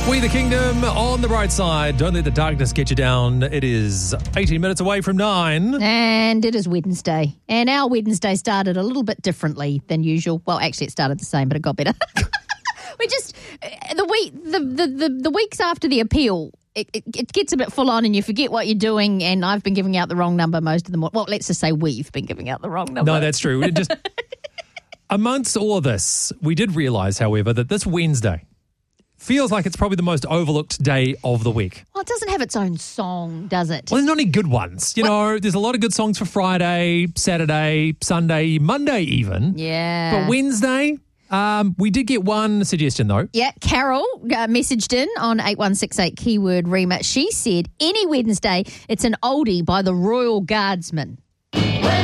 We the Kingdom on the bright side. Don't let the darkness get you down. It is 18 minutes away from 9. And it is Wednesday. And our Wednesday started a little bit differently than usual. Well, actually, it started the same, but it got better. We just, the weeks after the appeal, it gets a bit full on and you forget what you're doing. And I've been giving out the wrong number most of the morning. Well, let's just say we've been giving out the wrong number. No, that's true. Amongst all of this, we did realise, however, that this Wednesday feels like it's probably the most overlooked day of the week. Well, it doesn't have its own song, does it? Well, there's not any good ones. You know, there's a lot of good songs for Friday, Saturday, Sunday, Monday even. Yeah. But Wednesday, we did get one suggestion though. Yeah, Carol messaged in on 8168 keyword Rima. She said, any Wednesday, it's an oldie by the Royal Guardsmen.